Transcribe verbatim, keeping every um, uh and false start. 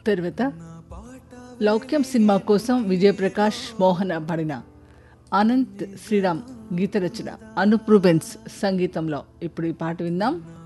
తర్వాత లౌక్యం సినిమా కోసం విజయప్రకాష్ మోహన పడిన అనంత్ శ్రీరామ్ గీత రచన, అనూప్ రూబెన్స్ సంగీతంలో ఇప్పుడు ఈ పాట విందాం.